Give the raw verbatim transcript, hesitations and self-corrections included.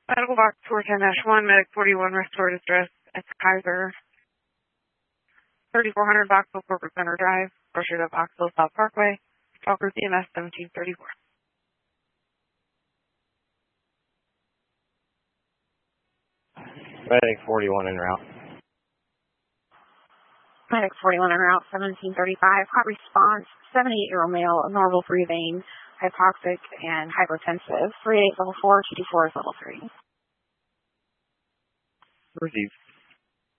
Medical box four ten dash one, medic forty-one, restore distress at Kaiser. thirty-four hundred Boxville Corporate Center Drive, Grocery at Boxville South Parkway, Stalker C M S seventeen thirty-four. Medic forty-one en route. Medic forty-one en route, seventeen thirty-five. Hot response, seventy-eight-year-old male, normal breathing, hypoxic, and hypertensive. three eight level four, two two four is level three. Received.